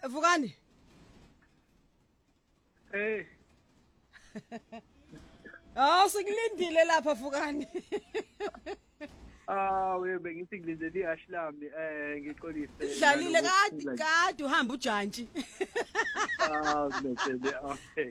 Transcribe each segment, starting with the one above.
Vukani. Hey. Sikulindile lapha Vukani. Webe ngithi ngilindele iAshlami ngixolise. Dlalile kade uhamba ujantshi. Ngibethele okay.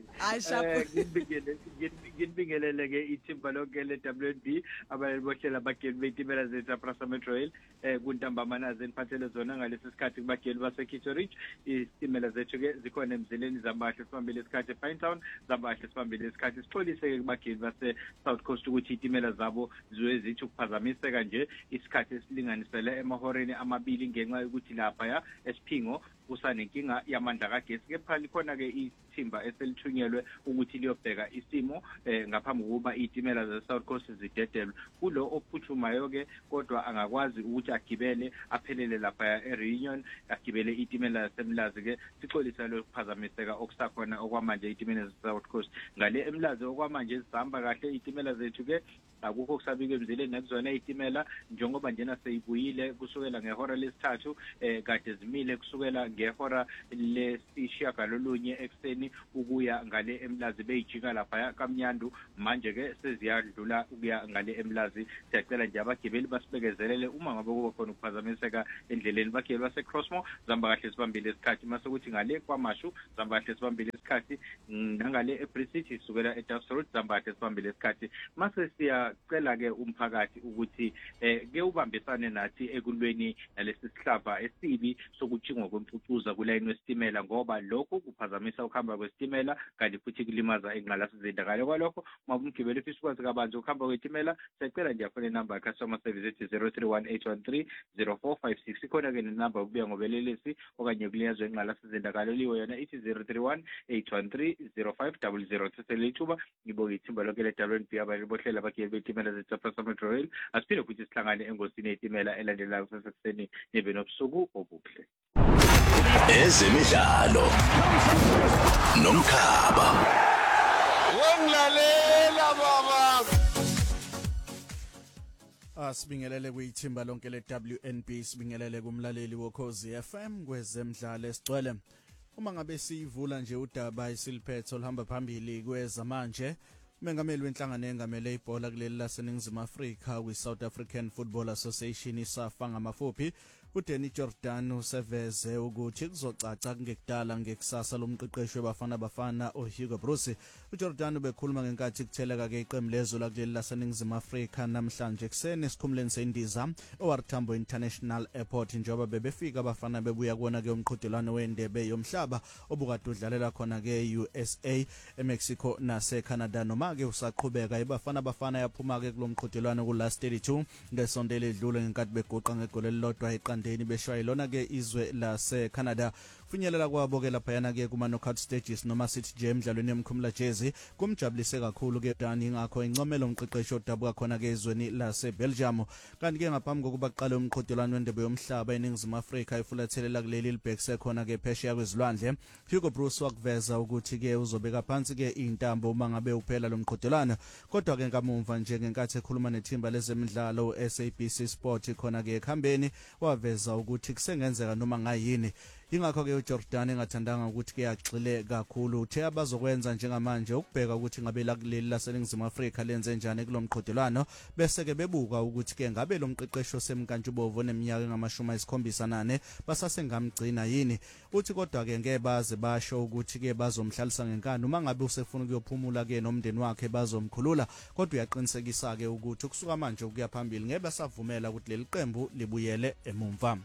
Ngibingelele ke ithimba lonke leWNB abayebohlela abageli betimela zethu Prasa Metro Rail kuntambama zeniphathele zona ngalesi sikhathi kubageli baseKitto Ridge. Isitimela zethu ke zikhona emzileni zabahle sibambile isikhathi ePinetown zabahle sibambile isikhathi sixolise ke kubageli base South Coast ukuthi itimela zabo zithi ukuphazamiseka nje isikhathi esilinganisele emahoreni amabili ngenxa yokuthi lapha ya esiphingo kusanenkinga yamandla kagesi kepha likhona ke ithimba eselithunyelwe ukuthi liyobheka isimo ngaphambi kokuba itimela ze South Coast zidedelwe kulo ophuthumayo ke kodwa angakwazi ukuthi agibele aphelele lapha eReunion agibele itimela yaseMlazi ke sixolisa lokuphazamiseka okusakhona okwamanje itimela ze South Coast ngale eMlazi okwamanje zihamba kahle itimela zethu ke akukho kusabika emzileni nakuzona itimela njengoba njena seyibuyile kusukela ngehora lesithathu kade zimile kusukela ngehora lesishiyagalolunye ekseni ukuya ngale eMlazi beyijika lapha kaMnyandu manje ke seziyadlula ukuya ngale eMlazi siyacela nje abagibeli basibekezelele uma ngabe kuba khona ukuphazamiseka endleleni bagibeli base Crossmore zamba kahle sibambile isikhathi mase kuthi ngale kwaMashu zamba kahle sibambile isikhathi nangale eBritish sukela eDuffs Road zamba kahle sibambile isikhathi mase siyacela ke umphakathi ukuthi ke ubambisane nathi ekulweni nalesi sihlava esibi sokujingwa kwemfucuza kulayini wesitimela ngoba lokho kuphazamisa ukuhamba kwesitimela kanti futhi kulimaza ingqalasizinda kwalokho mabumgibeli ufisa ukwazi kabanzi ukuhamba kwetimela siyacela nje afune number customer service ethi 0318130456 ikhona ke nenumber ukubuya ngobelelesi okanye kuliyazwe ingqalasizinda liwe yona ithi 0318130500 seselithuba ngibonga ithimba lonke leWNB abalibohlela abagibeli betimela zethu Prasa Metro Rail asiphinde futhi sihlangane engosini yetimela elandelayo sasekuseni nebe nobusuku obuhle ezemidlalo nomkhaba wongilalela baba Sibingelele kuyithimba lonke leWNB sibingelele kumlaleli woKhozi FM kwezemidlalo esigcwele uma ngabe sivula nje udaba isiliphetho olihamba phambili kwezamanje umengameli wenhlangano engamele ibhola kuleli laseNingizimu Afrika kwi-South African Football Association isafa ngamafuphi uDanny Jordan useveze ukuthi kuzocaca ngekudala ngekusasa lomqeqeshi wabafana uHugo Bruce. uJordan ubekhuluma ngenkathi kutheleka ke iqembu lezwe lakuleli laseNingizimu Afrika namhlanje kuseni esikhumuleni seNdiza OR Tambo International Airport njengoba bebefika abafana bebuya kuona ke umqhudelwano wendebe yomhlaba obukade udlalela khona ke USA eMexico naseCanada noma ke usaqhubeka abafana yaphuma ke kulomqhudelwano ku last 32 ngesonto ledlule ngenkathi begoqa ngegoli elilodwa eqandeni beshwa ilona ke izwe laseCanada finyelela kwabo ke lapha ke kuma knockout stages noma sithi nje emidlalweni yomkhumula jezi kumjabulise kakhulu ke Dani ngakho incomelo umqeqeshi odabuka khona ke ezweni laseBelgium kanti ke ngaphambi kokuba aqale umqhudelwano wendebe yomhlaba eNingizimu Afrika ifulathelela kuleli libhekise khona ke phesheya kwezilwandle Hugo Bruce wakuveza ukuthi ke uzobeka phansi ke intambo uma ngabe uphela lomqhudelwano kodwa ke ngamumva nje ngenkathi ekhuluma nethimba lezemidlalo SABC Sport khona ke ekhambeni waveza ukuthi kusengenzeka noma ngayini ingakho ke uJordan engathandanga ukuthi ke agxile kakhulu uthe abazokwenza njengamanje ukubheka ukuthi ngabe lakuleli laseNingizimu Afrika lenze njani kulomqhudelwano bese ke bebuka ukuthi ke ngabe lo mqeqeshi osemkantshubovu neminyaka engama-74 basasengamgcina yini uthi kodwa ke ngeke baze basho ukuthi ke bazomhlalisa ngenkani uma ngabe usefuna ukuyophumula ke nomndeni wakhe bazomkhulula kodwa uyaqinisekisa ke ukuthi kusuka manje ukuya phambili ngeke basavumela ukuthi leli qembu libuyele emumva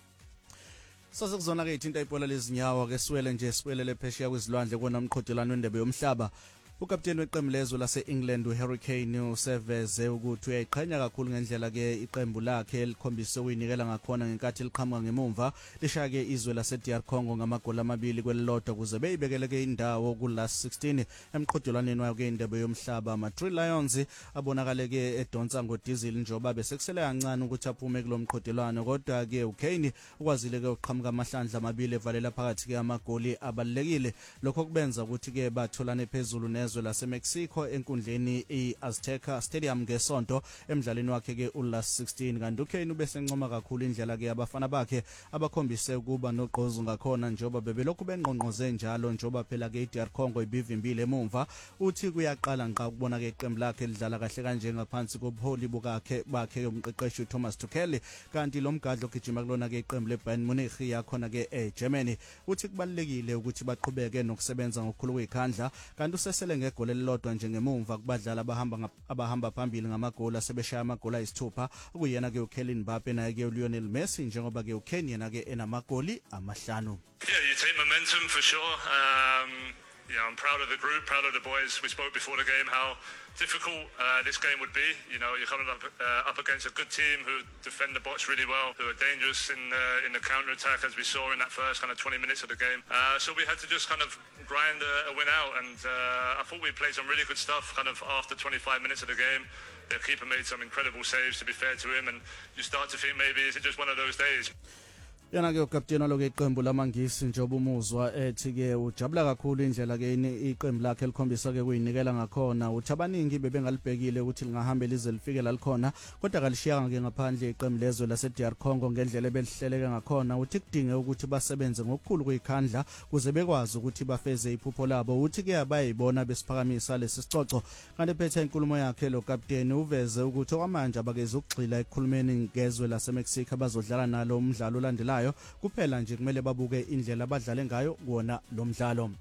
Sasukuzona ke ithinta ibhola lezinyawo ke siwelele phesheya kwezilwandle kona umqhudelwano wendebe yomhlaba ukapteni weqembu lezwe lase-England uHurricane useveze ukuthi uyayiqhenya kakhulu ngendlela ke iqembu lakhe likhombise uyinikela ngakhona ngenkathi liqhamuka ngemumva lishaya ke izwe lase-DR Congo ngamagoli amabili kwelilodwa kuze beyibekele ke indawo ku-last 16 emqhudelwaneni wayo ke indebe yomhlaba ama-Three Lions abonakale ke edonsa ngodiesel njengoba besekusele kancane ukuthi aphume kulo mqhudelwano kodwa ke uKane ukwazile ke uqhamuka amahlandla amabili evalela phakathi ke amagoli abalekile lokho kubenza ukuthi ke batholane phezulu nezwe laseMexico enkundleni iAzteca Stadium ngesonto emdlalweni wakhe ke uLast 16 kanti uKane ubesencoma kakhulu indlela ke abafana bakhe abakhombise ukuba noqozo ngakhona njoba bebelokhu benqonqoze njalo njoba phela ke iDR Congo ibivimbile emumva uthi kuyaqala nqa ukubona ke iqembu lakhe lidlala kahle kanje ngaphansi kobuholi bakhe umqeqeshi uThomas Tuchel kanti lo mgadlo gijima kulona ke iqembu leBayern Munich yakhona ke eGermany uthi kubalekile ukuthi baqhubeke nokusebenza ngokukhulu kwekhandla kanti usesele ngegoli elilodwa njengemumva kubadlala abahamba phambili ngamagoli asebeshaya amagoli ayisithupha ukuyena ke uKylian Mbappe naye ke uLionel Messi njengoba ke uKane yena ke enamagoli amahlanu. Yeah, you take momentum for sure. Yeah, I'm proud of the group, proud of the boys. We spoke before the game how difficult this game would be. You know, you're coming up against a good team who defend the box really well, who are dangerous in the counter-attack as we saw in that first kind of 20 minutes of the game. So we had to just kind of grind a win out, and I thought we played some really good stuff kind of after 25 minutes of the game. The keeper made some incredible saves, to be fair to him, and you start to think maybe is it just one of those days. Yana ke ukapteni lo ke iqembu lamangisi njoba umuzwa ethi ke ujabula kakhulu indlela ke iqembu lakhe likhombisa ke kuyinikela ngakhona uthi abaningi bebengalibhekile ukuthi lingahamba lize lifike la likhona kodwa kalishiyanga ke ngaphandle iqembu lezwe laseDR Congo ngendlela ebelihleleke ngakhona uthi kudinge ukuthi basebenze ngokukhulu kwekhandla kuze bekwazi ukuthi bafeze iphupho labo uthi ke abayibona besiphakamisa lesi sicoco kanti phethe inkulumo yakhe lo kapteni uveze ukuthi okwamanje abakeze ukugxila ekukhulumeni ngezwe laseMexico abazodlala nalo umdlalo olandelayo kuphela nje kumele babuke indlela abadlale ngayo kuona lo mdlalo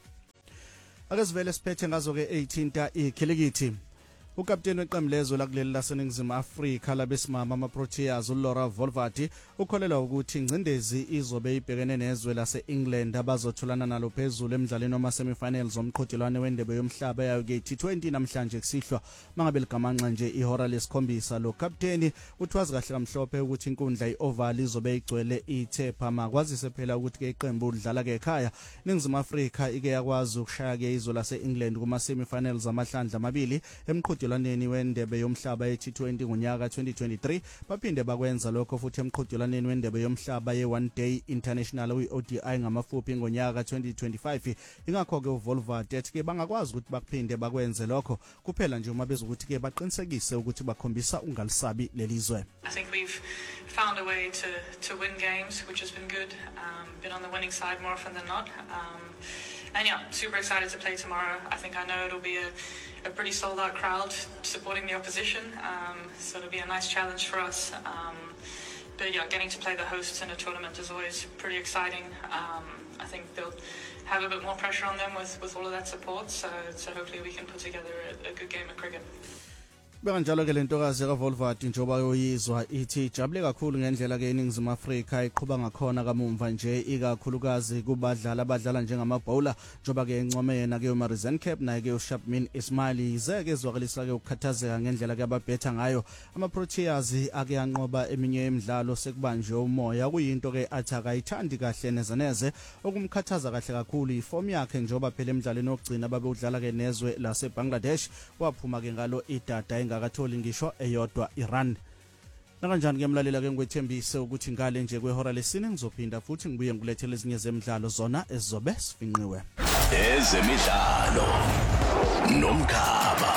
akezivele siphethe ngazo ke 18 ikhilikithi ukapteni weqembu lezwe lakuleli laseNingizimu Afrika labesimama amaProteas uLaura Volvati ukholelwa ukuthi ingcindezi izobe ibhekene nezwe laseEngland abazotholana nalo phezulu emidlalweni wama-semifinals omqhudelwano wendebe yomhlaba yayo ke T20 namhlanje kusihlwa mangabe ligamanxa nje ihora lesikhombisa lo kapteni uthwazi kahle kamhlophe ukuthi inkundla iOval izobe igcwele ithe phama kwazise phela ukuthi ke iqembu lidlala ke ekhaya Ningizimu Afrika ike yakwazi ukushaya ke izwe laseEngland kuma-semifinals amahlandla amabili emqhudelwaneni wendebe yomhlaba ye-T20 ngonyaka 2023 baphinde bakwenza lokho futhi emqhudelwaneni wendebe yomhlaba ye-One Day International we-ODI ngamafuphi ngonyaka 2025 ingakho ke uVolvat ethi ke bangakwazi ukuthi bakuphinde bakwenze lokho kuphela nje uma bezokuthi ke baqinisekise ukuthi bakhombisa ungalisabi lelizwe. I think we've found a way to win games, which has been good. Been on the winning side more often than not. And yeah, super excited to play tomorrow. I think I know it'll be a pretty sold out crowd supporting the opposition. So it'll be a nice challenge for us. But yeah, getting to play the hosts in a tournament is always pretty exciting. I think they'll have a bit more pressure on them with all of that support. So hopefully we can put together a good game of cricket. Bekanjalo ke lentokazi kaVolvat njoba yoyizwa ithi jabule kakhulu ngendlela ke iNingizimu Afrika iqhuba ngakhona kamumva nje ikakhulukazi kubadlali abadlala njengamabowler njoba ke encome yena ke uMarizen Cap naye ke uShabmin Ismail izeke ezwakalisa ke ukukhathazeka ngendlela ke ababhetha ngayo amaProteas ake anqoba eminye emidlalo sekubanjwe umoya kuyinto ke athi akayithandi kahle neze okumkhathaza kahle kakhulu iform yakhe njoba phela emidlalweni okugcina babe udlala ke nezwe laseBangladesh waphuma ke ngalo idada ngakatholi ngisho eyodwa Iran nakanjani ke mlalela ke ngwethembise ukuthi ngale nje kwehora lesine ngizophinda futhi ngibuye ngilethele ezinye zemidlalo zona ezizobe sifinqiwe ezemidlalo nomkhaba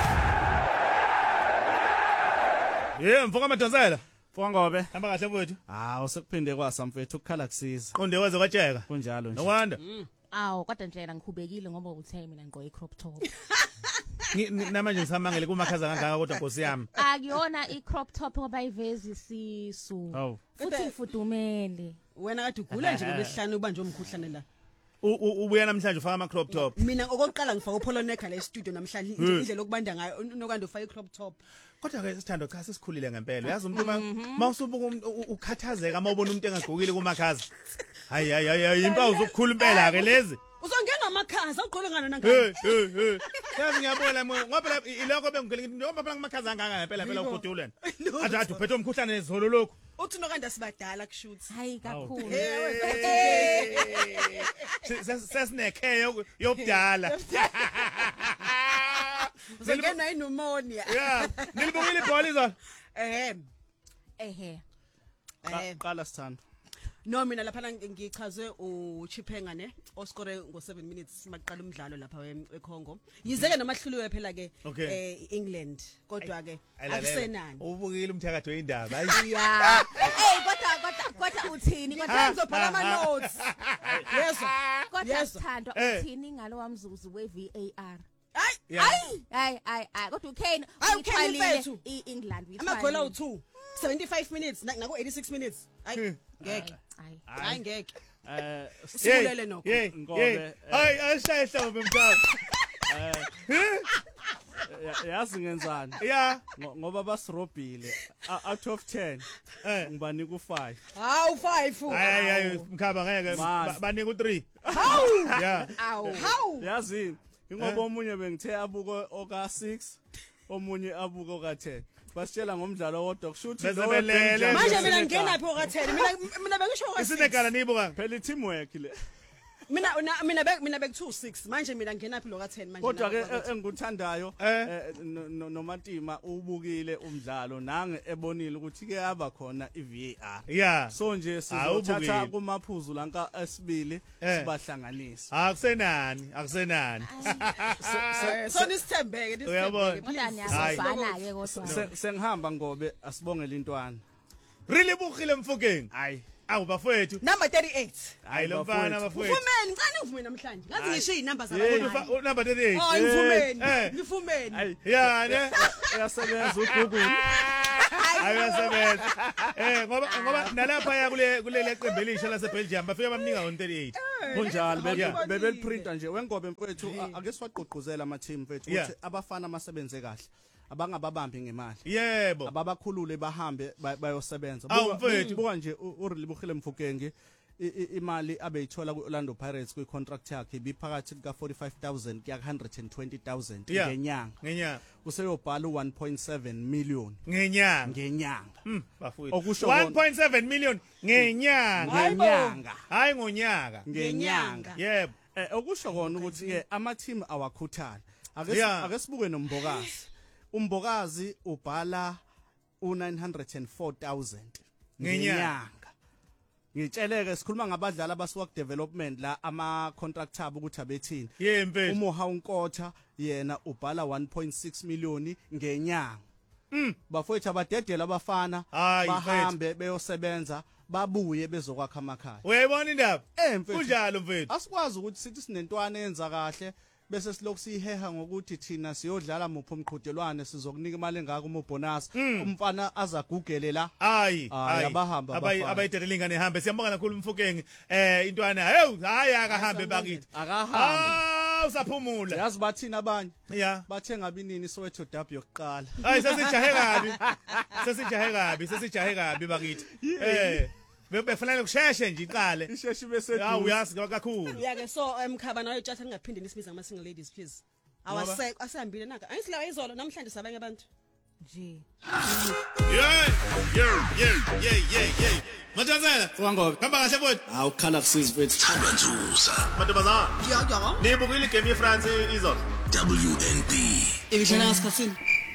mfoka madonsela mfoka ngobe hamba kahle mfowethu usekuphinde kwasa mfethu ukukhala kusiza qonde waze kwatsheka kunjalo nje nokwanda awu kodwa ndlela ngikhubekile ngoba uthe mina ngigqoke i-crop top namanje ngisamangele kumakhaza kangaka kodwa Nkosi yami akuyona i-crop top ngoba ivezi isisu futhi ifudumele wena kade ugula nje ngolesihlanu ubanje umkhuhlane la ubuya namhlanje ufaka ama crop top mina okokuqala ngifaka uPoloneka la e-studio namhlanje indlela okubanda ngayo nokande ufaka i-crop top kodwa ke sithando cha sesikhulile ngempela uyazi umuntu mawusubuka ukhathazeka uma ubona umuntu engagqokile kumakhaza hayi impawu zokukhula impela ke lezi uzongena amakhaza uqole ngana nanga yazi ngiyabona ngoba phela iloko bengigele ngoba phela kumakhaza angaka ngempela ukudulana athi uphethe umkhuhlane nezolo lokho uthi nokanda sibadala kushuthi hayi kakhulu sesinekheyo yobudala uzongena pneumonia nilibukile ibhola izolo ehe qala sithando No mina lapha ngichaze uChiphenga ne oscore ngo7 minutes maqala umdlalo lapha eCongo. Yizeke nomahluliwe phela ke England kodwa ke akusenani. Ubukile umthakathi weindaba. Yeah. Hey kodwa uthini kodwa ngizobhala ama notes. Yeso. Kodwa sithandwa uthini ngalo wamzuzu weVAR. Hayi kodwa uKane uyithwalile iEngland uyithwalile. Amagoli awu2 75 minutes nako 86 minutes. Ngeke. Hayi ngeke. Sibulele nokho. Ngobe hayi ashaya hlobo mntwana. Yazi ngenzani? Yeah. Ngoba basirobhile out of 10 ngibanika u5. Hawu 5. Hayi mkhaba ngeke banika u3. Hawu. Yeah. Hawu. Yazi ngoba omunye bengithe abuko oka6 omunye abuko oka10. Basitshela ngomdlalo wodwa kushuthi bezebelele manje mina ngena phi oka10 mina bengisho oka6 isinegala niyibuka phela teamwork le mina bek26 manje mina ngena phi loka10 manje kodwa ke engikuthandayo noMantima ubukile umdlalo nange ebonile ukuthi ke yaba khona iVAR yeah so nje sizothatha kumaphuzu lanka esibili sibahlanganisa akusenani so nisithembeke uyabona kodwa niyasifana ke kodwa sengihamba ngobe asibongele intwana really bukhile Mfokeng hayi awu bafowethu number 38 hayi lo mfana bafowethu ufumeni ngicane uvume namhlanje ngathi ngisho izinamba zabantu number 38 ngifumeni yeah ne uyasebenza uGoogle ayasebenza ngoba nalapha ya kulele qembe elisha lase Belgium bafika bamnika on38 kunjalo bebeliprinta nje wengobe mfowethu ake siwaqoquzela ama team mfowethu ukuthi abafana masebenze kahle abangababambi ngemali yebo ababakhulule bahambe bayosebenza buka nje uRilibukhile Mfokeng imali abeyithola kuOrlando Pirates kwicontract yakhe ibiphakathi ka 45,000 kuya 120,000 ngenyanga useyobhala 1.7 million ngenyanga bafowethu 1.7 million ngenyanga hayi ngonyaka ngenyanga yebo okusho kona ukuthi ke ama team awakhuthali ake sibuke noMbokazi uMbokazi ubhala u904,000 ngenyanga ngitsheleke sikhuluma ngabadlali abasuka ku development la ama contract abo ukuthi abethini yempela uMoha uNkotha yena ubhala 1.6 million ngenyanga bafowethu abadedela abafana bahambe beyosebenza babuye bezokwakha amakhaya uyayibona indaba kunjalo mfethu asikwazi ukuthi sithi sinentwana enza kahle bese silokhu siheha ngokuthi thina siyodlala mupho umqhudelwane sizokunika imali engaka umobonus umfana azagugele la hayi abahamba abayidedela ingane ihambe siyambonga kakhulu Mfokeng intwana hayi akahambe bakithi akahambe usaphumula yazi bathina abanye bathenga abinini Soweto derby yokuqala hayi sesijahe kabi bakithi befanele kusheshe nje iqale isheshe bese uyazi kakhulu ke so emkhaba nayo tjatha ningaphinde nisibiza ama single ladies please awaseke asihambile naka ayisilawa izolo namhlanje sabanye abantu nje yeah Matanzana wangobe hamba kahle mfowethu awukhala kusiza mfethu thandwa nzuza madodana nibukile game yeFrance izolo WNB ibishana ngasikhathini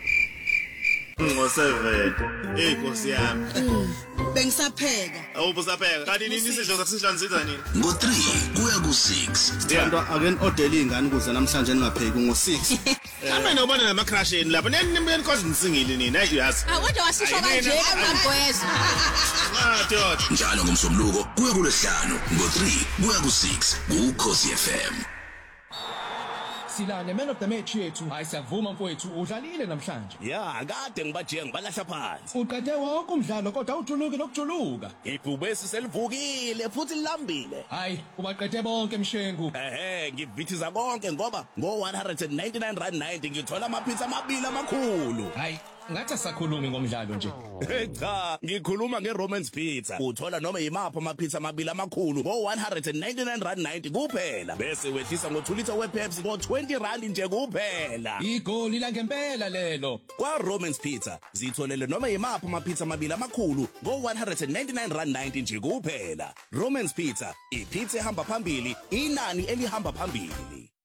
ngo7 Nkosi yami bengisapheka awubusapheka kanti nini isidlo sakusidlanzisa nini ngo3 kuya ku6 thandwa ake order ingane ukuze namhlanje ningapheki ngo6 Kambe nobona nama crashini lapha nini cause nisingile nini ayazi awode wasisho kanje amagweza dodo njalo ngomsombuluko kuya kulesihlanu ngo3 kuya ku6 uKhosi FM Silane man of the match yethu ayisavuma mfowethu udlalile namhlanje ya kade ngibaje ngibalahla phansi uqede wonke umdlalo kodwa ujuluke nokujuluka ibhube siselivukile futhi lilambile hayi ubaqede bonke emshengu ngivithiza konke ngoba ngo199.90 ngithola amapizza amabili amakhulu hayi ngathi asakhulumi ngomdlalo nje cha ngikhuluma ngeRomans Pizza uthola noma yimaphi amapizza amabili amakhulu ngo199.90 kuphela bese wehlisa ngo2 liter wePepsi ngo20 nje kuphela igoli la ngempela lelo kwa Romans Pizza zitholele noma yimaphi amapizza amabili amakhulu ngo199.90 nje kuphela Romans Pizza ipizza ehamba phambili inani elihamba phambili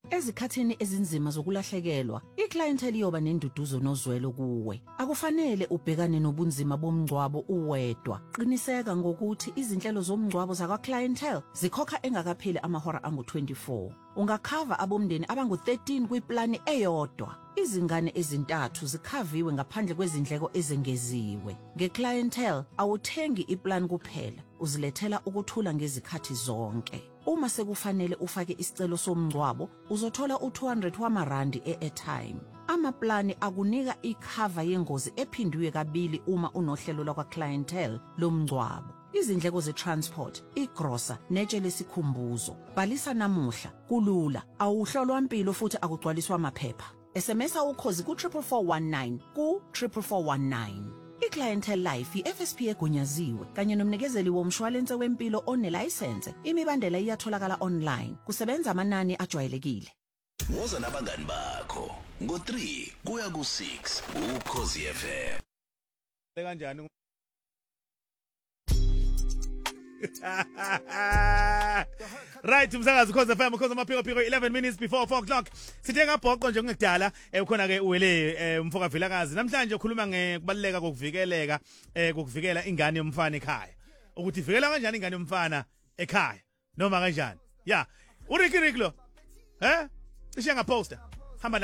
Ezikhathini ezinzima zokulahlekelwa, iclientele iyoba nenduduzo nozwelo kuwe. Akufanele ubhekane nobunzima bomngcwabo uwedwa. Qiniseka ngokuthi izinhlelo zomngcwabo zakwa clientele zikhokha engakapheli amahora angu-24. Ungakhava abomndeni abangu-13 kwiplani eyodwa. Izingane ezintathu zikhaviwe ngaphandle kwezindleko ezengeziwe. Ngeclientele awuthengi iplan kuphela, uzilethela ukuthula ngezikhathi zonke. Uma sekufanele ufake isicelo somngcwabo, uzothola u200 wamarandi e-airtime. Amaplani akunika ikhava yengozi ephindwe kabili uma unohlelo lakwa clientele lomngcwabo. Izindleko ze-transport, igrosa, netshe lesikhumbuzo. Bhalisa namuhla, kulula, awuhlolwa impilo futhi akugcwaliswa amaphepha. SMSa ukhozi ku-44419 ku-44419. I-Clientele Life i-FSP egunyaziwe kanye nomnikezeli womshwalense wempilo onelayisense. Imibandela iyatholakala online. Kusebenza amanani ajwayelekile. Woza nabangani bakho ngo3 kuya ku6 ukhozi FM. Kanjani? Right, umsakazi Khosi FM ukhoza amaphiko 11 minutes before 4 o'clock. Sithenga bhoqo nje ngekudala ukhona ke uwele umfoka Vilakazi. Namhlanje ukhuluma ngekubaleka kokuvikela ingane yomfana ekhaya. Ukuthi ivikela kanjani ingane yomfana ekhaya noma kanjani? Yeah. Urikiriklo. Ishenga poster.